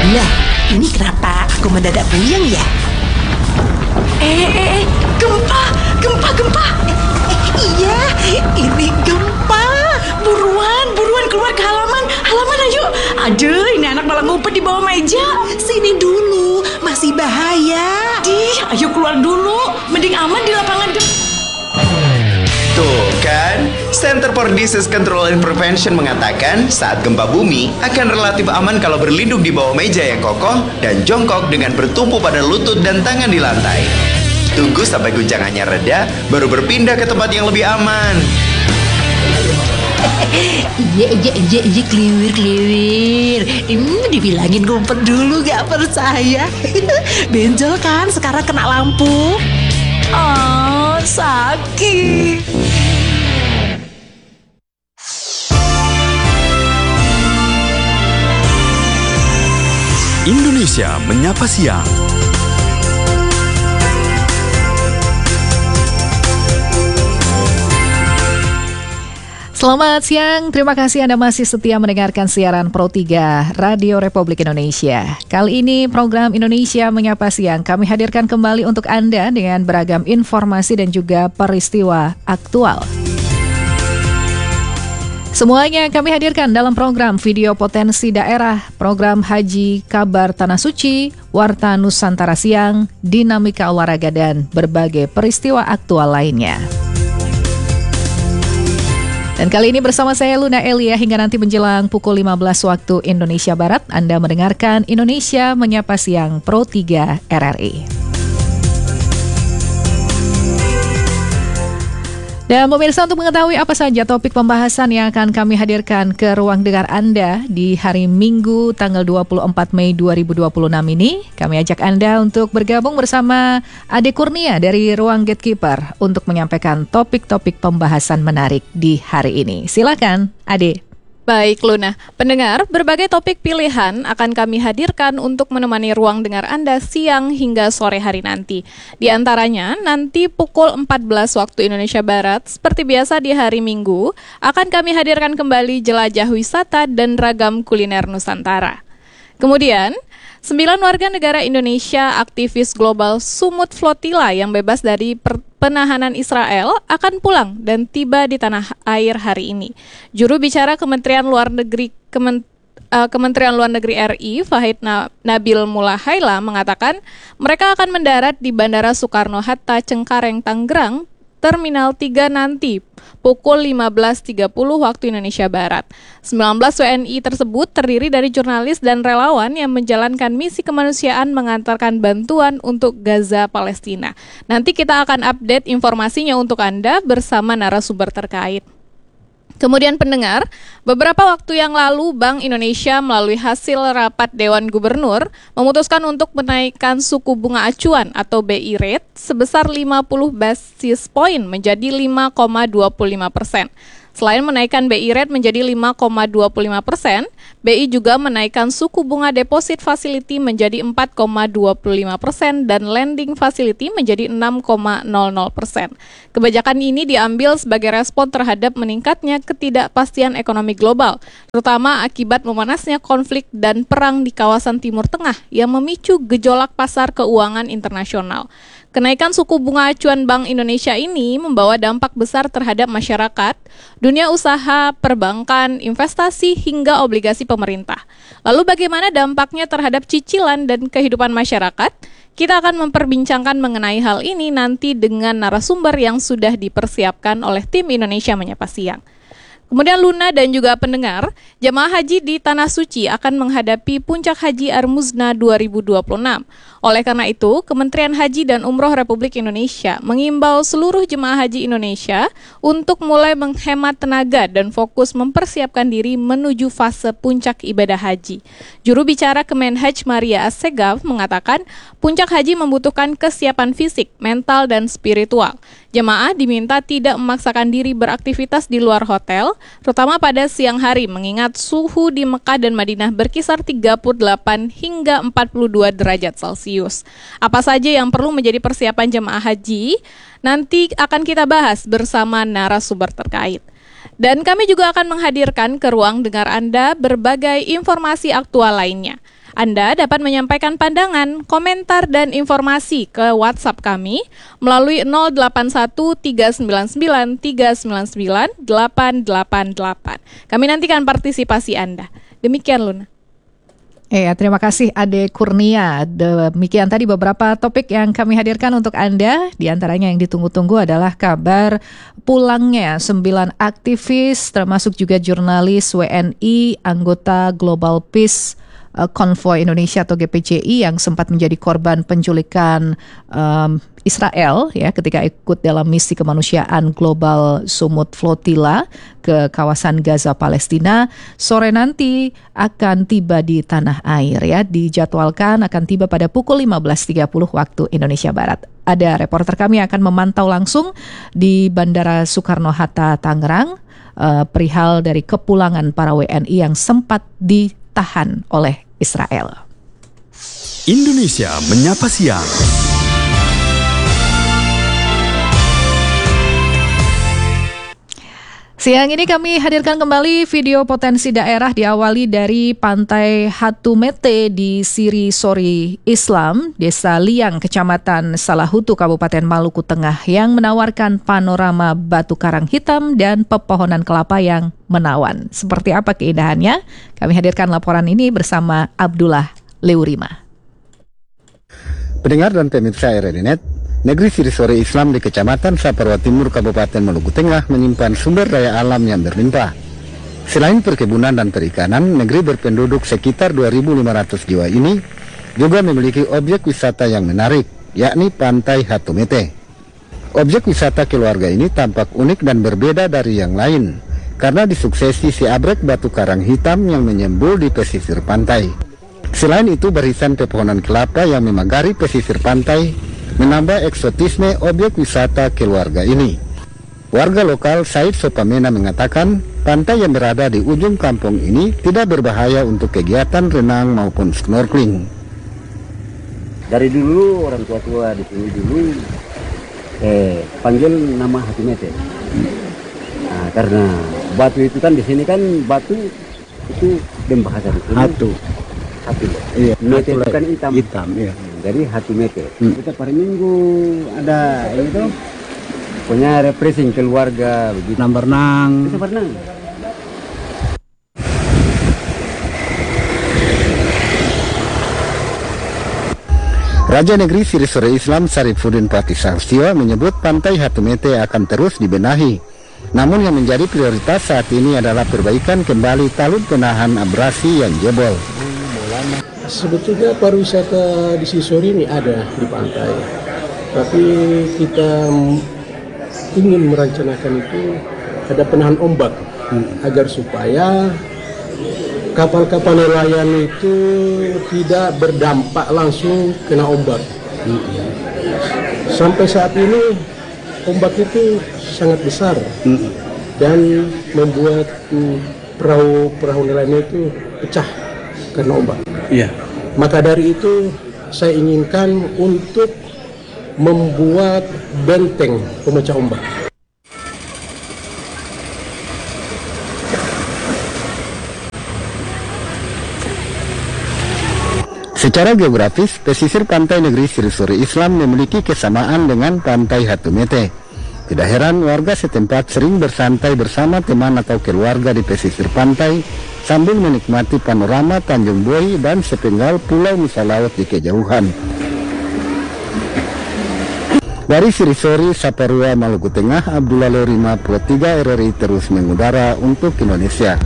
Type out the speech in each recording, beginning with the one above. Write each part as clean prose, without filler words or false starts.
Lah, ini kenapa aku mendadak puyeng ya? Gempa, gempa, gempa. Iya, ini gempa. Buruan keluar ke halaman ayo. Aduh, ini anak malah ngumpet di bawah meja. Sini dulu, masih bahaya. Ayo keluar dulu, mending aman di lapangan Tuh kan, Center for Disease Control and Prevention mengatakan saat gempa bumi akan relatif aman kalau berlindung di bawah meja yang kokoh dan jongkok dengan bertumpu pada lutut dan tangan di lantai. Tunggu sampai guncangannya reda, baru berpindah ke tempat yang lebih aman. Iya, kliwir. Dibilangin ngumpet dulu gak percaya. Benjol kan sekarang kena lampu. Oh, sakit. Indonesia Menyapa Siang. Selamat siang, terima kasih Anda masih setia mendengarkan siaran Pro 3 Radio Republik Indonesia. Kali ini program Indonesia Menyapa Siang kami hadirkan kembali untuk Anda dengan beragam informasi dan juga peristiwa aktual. Semuanya kami hadirkan dalam program Video Potensi Daerah, program Haji Kabar Tanah Suci, Warta Nusantara Siang, Dinamika Olahraga dan berbagai peristiwa aktual lainnya. Dan kali ini bersama saya Luna Elia hingga nanti menjelang pukul 15 waktu Indonesia Barat, Anda mendengarkan Indonesia Menyapa Siang Pro 3 RRI. Dan pemirsa, untuk mengetahui apa saja topik pembahasan yang akan kami hadirkan ke ruang dengar Anda di hari Minggu tanggal 24 Mei 2026 ini, kami ajak Anda untuk bergabung bersama Ade Kurnia dari Ruang Gatekeeper untuk menyampaikan topik-topik pembahasan menarik di hari ini. Silakan, Ade. Baik Luna, pendengar, berbagai topik pilihan akan kami hadirkan untuk menemani ruang dengar Anda siang hingga sore hari nanti. Di antaranya, nanti pukul 14 waktu Indonesia Barat, seperti biasa di hari Minggu, akan kami hadirkan kembali jelajah wisata dan ragam kuliner Nusantara. Kemudian, 9 warga negara Indonesia aktivis global Sumut Flotilla yang bebas dari penahanan Israel akan pulang dan tiba di tanah air hari ini. Juru bicara Kementerian Luar Negeri RI, Fahid Nabil Mulahaila, mengatakan mereka akan mendarat di Bandara Soekarno-Hatta, Cengkareng, Tangerang, Terminal 3 nanti pukul 15.30 waktu Indonesia Barat. 19 WNI tersebut terdiri dari jurnalis dan relawan yang menjalankan misi kemanusiaan mengantarkan bantuan untuk Gaza, Palestina. Nanti kita akan update informasinya untuk Anda bersama narasumber terkait. Kemudian pendengar, beberapa waktu yang lalu Bank Indonesia melalui hasil rapat Dewan Gubernur memutuskan untuk menaikkan suku bunga acuan atau BI rate sebesar 50 basis point menjadi 5,25%. Selain menaikkan BI rate menjadi 5,25%, BI juga menaikkan suku bunga deposit facility menjadi 4,25% dan lending facility menjadi 6,00%. Kebijakan ini diambil sebagai respon terhadap meningkatnya ketidakpastian ekonomi global, terutama akibat memanasnya konflik dan perang di kawasan Timur Tengah yang memicu gejolak pasar keuangan internasional. Kenaikan suku bunga acuan Bank Indonesia ini membawa dampak besar terhadap masyarakat, dunia usaha, perbankan, investasi, hingga obligasi pemerintah. Lalu bagaimana dampaknya terhadap cicilan dan kehidupan masyarakat? Kita akan memperbincangkan mengenai hal ini nanti dengan narasumber yang sudah dipersiapkan oleh tim Indonesia Menyapa Siang. Kemudian Luna dan juga pendengar, jemaah haji di Tanah Suci akan menghadapi Puncak Haji Ar-Muzna 2026. Oleh karena itu, Kementerian Haji dan Umroh Republik Indonesia mengimbau seluruh jemaah haji Indonesia untuk mulai menghemat tenaga dan fokus mempersiapkan diri menuju fase puncak ibadah haji. Juru bicara Kemenhaj Maria Assegaf mengatakan, puncak haji membutuhkan kesiapan fisik, mental, dan spiritual. Jemaah diminta tidak memaksakan diri beraktivitas di luar hotel, terutama pada siang hari, mengingat suhu di Mekah dan Madinah berkisar 38 hingga 42 derajat Celcius. Apa saja yang perlu menjadi persiapan jemaah haji? Nanti akan kita bahas bersama narasumber terkait. Dan kami juga akan menghadirkan ke ruang dengar Anda berbagai informasi aktual lainnya. Anda dapat menyampaikan pandangan, komentar, dan informasi ke WhatsApp kami melalui 081399399888. Kami nantikan partisipasi Anda. Demikian, Luna. Terima kasih Ade Kurnia. Demikian tadi beberapa topik yang kami hadirkan untuk Anda. Di antaranya yang ditunggu-tunggu adalah kabar pulangnya 9 aktivis termasuk juga jurnalis WNI, anggota Global Peace Convoy Indonesia atau GPCI yang sempat menjadi korban penculikan Israel ya ketika ikut dalam misi kemanusiaan Global Sumut Flotilla ke kawasan Gaza Palestina. Sore nanti akan tiba di tanah air ya, dijadwalkan akan tiba pada pukul 15.30 waktu Indonesia Barat. Ada reporter kami yang akan memantau langsung di Bandara Soekarno-Hatta Tangerang perihal dari kepulangan para WNI yang sempat ditahan oleh Israel. Indonesia Menyapa Siang. Siang ini kami hadirkan kembali video potensi daerah diawali dari Pantai Hatumete di Siri Sori Islam, Desa Liang, Kecamatan Salahutu, Kabupaten Maluku Tengah yang menawarkan panorama batu karang hitam dan pepohonan kelapa yang menawan. Seperti apa keindahannya? Kami hadirkan laporan ini bersama Abdullah Leurima. Pendengar dan pemirsa RRI.net, Negeri Siri Sori Islam di Kecamatan Saparua Timur, Kabupaten Maluku Tengah menyimpan sumber daya alam yang berlimpah. Selain perkebunan dan perikanan, negeri berpenduduk sekitar 2.500 jiwa ini juga memiliki objek wisata yang menarik, yakni Pantai Hatumete. Objek wisata keluarga ini tampak unik dan berbeda dari yang lain, karena disuksesi si abrek batu karang hitam yang menyembul di pesisir pantai. Selain itu, barisan pepohonan kelapa yang memagari pesisir pantai menambah eksotisme objek wisata keluarga ini. Warga lokal Said Sopamena mengatakan pantai yang berada di ujung kampung ini tidak berbahaya untuk kegiatan renang maupun snorkeling. Dari dulu orang tua-tua di sini dulu panggil nama Hatumete. Nah, karena batu itu kan di sini kan batu itu bahasa Hatu. Iya, mete itu kan hitam. Hitam, iya. Dari Hatumete. Kita per minggu ada itu punya refreshing keluarga begitu. Berenang. Kita berenang. Raja Negeri Siri Sori Islam Sarifuddin Pratisartio menyebut Pantai Hatumete akan terus dibenahi. Namun yang menjadi prioritas saat ini adalah perbaikan kembali talud penahan abrasi yang jebol. Sebetulnya pariwisata di Sisori ini ada di pantai, tapi kita ingin merencanakan itu ada penahan ombak agar supaya kapal-kapal nelayan itu tidak berdampak langsung kena ombak. Sampai saat ini ombak itu sangat besar dan membuat perahu nelayan itu pecah karena ombak. Iya. Maka dari itu saya inginkan untuk membuat benteng pemecah ombak. Secara geografis, pesisir pantai negeri Siri Sori Islam memiliki kesamaan dengan Pantai Hatumete. Tidak heran warga setempat sering bersantai bersama teman atau keluarga di pesisir pantai sambil menikmati panorama Tanjung Buai dan sepenggal pulau Nusa Laut di kejauhan. Dari Siri Sori, Saparua, Maluku Tengah, Abdullah Leurima, Pro 3 RRI terus mengudara untuk Indonesia.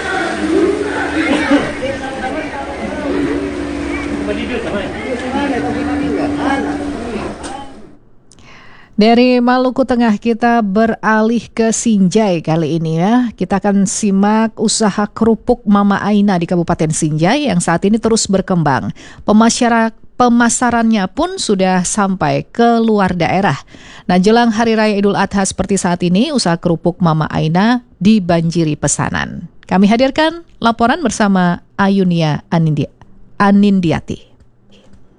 Dari Maluku Tengah kita beralih ke Sinjai kali ini ya. Kita akan simak usaha kerupuk Mama Aina di Kabupaten Sinjai yang saat ini terus berkembang. Pemasarannya pun sudah sampai ke luar daerah. Nah, jelang Hari Raya Idul Adha seperti saat ini, usaha kerupuk Mama Aina dibanjiri pesanan. Kami hadirkan laporan bersama Ayunia Anindiati.